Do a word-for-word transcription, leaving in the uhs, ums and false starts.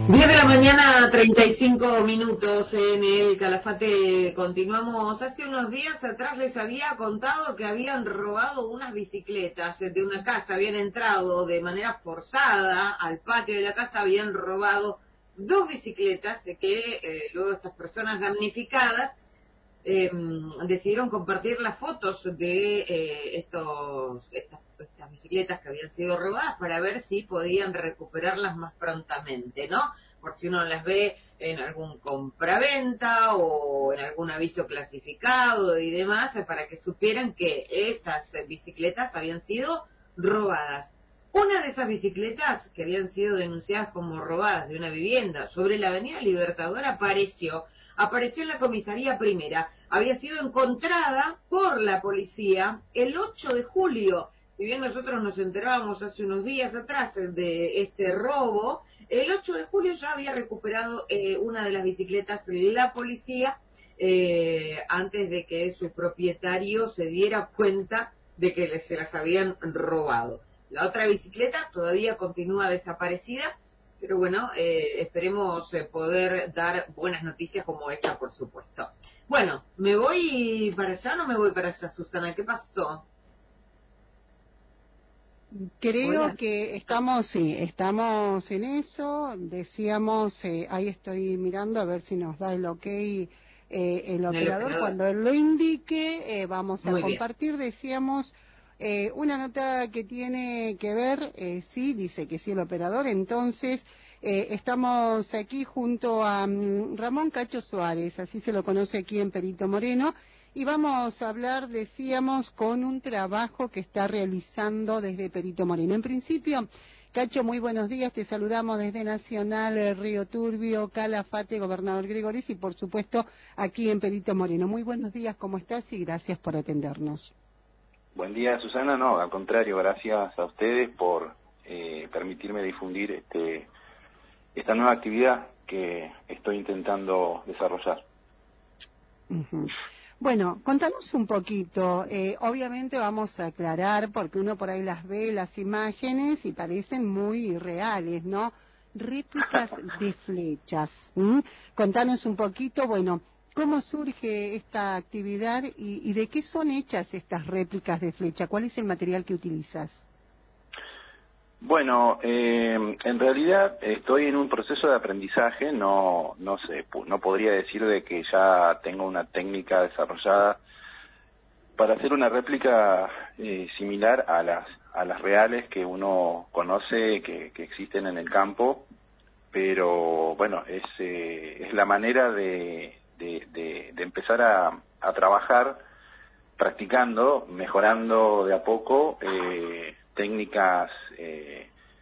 diez de la mañana, treinta y cinco minutos en el Calafate. Continuamos. Hace unos días atrás les había contado que habían robado unas bicicletas de una casa, habían entrado de manera forzada al patio de la casa, habían robado dos bicicletas que eh, luego estas personas damnificadas eh, decidieron compartir las fotos de eh, estos estas, estas bicicletas que habían sido robadas para ver si podían recuperarlas más prontamente, ¿no? Por si uno las ve en algún compraventa o en algún aviso clasificado y demás, para que supieran que esas bicicletas habían sido robadas. Una de esas bicicletas que habían sido denunciadas como robadas de una vivienda sobre la avenida Libertador apareció apareció en la comisaría primera, había sido encontrada por la policía el ocho de julio. Si bien nosotros nos enterábamos hace unos días atrás de este robo, el ocho de julio ya había recuperado eh, una de las bicicletas la policía eh, antes de que su propietario se diera cuenta de que se las habían robado. La otra bicicleta todavía continúa desaparecida, pero bueno, eh, esperemos eh, poder dar buenas noticias como esta, por supuesto. Bueno, ¿me voy para allá o no me voy para allá, Susana? ¿Qué pasó? Creo Hola. que estamos, sí, estamos en eso. Decíamos, eh, ahí estoy mirando a ver si nos da el ok eh, el En el operador. operador. Cuando él lo indique, eh, vamos a Muy bien. compartir. Decíamos eh, una nota que tiene que ver, eh, sí, dice que sí el operador. Entonces, eh, estamos aquí junto a um, Ramón Cacho Suárez, así se lo conoce aquí en Perito Moreno. Y vamos a hablar, decíamos, con un trabajo que está realizando desde Perito Moreno. En principio, Cacho, muy buenos días, te saludamos desde Nacional, eh, Río Turbio, Calafate, Gobernador Gregoris y por supuesto aquí en Perito Moreno. Muy buenos días, ¿cómo estás? Y gracias por atendernos. Buen día, Susana. No, al contrario, gracias a ustedes por eh, permitirme difundir este, esta nueva actividad que estoy intentando desarrollar. Uh-huh. Bueno, contanos un poquito, eh, obviamente vamos a aclarar, porque uno por ahí las ve, las imágenes, y parecen muy reales, ¿no? Réplicas de flechas. ¿m? Contanos un poquito, bueno, ¿cómo surge esta actividad y, y de qué son hechas estas réplicas de flecha? ¿Cuál es el material que utilizas? Bueno, eh, en realidad estoy en un proceso de aprendizaje, no, no sé, no podría decir de que ya tengo una técnica desarrollada para hacer una réplica eh, similar a las a las reales que uno conoce, que, que existen en el campo, pero bueno, es, eh, es la manera de, de, de, de empezar a, a trabajar practicando, mejorando de a poco eh, técnicas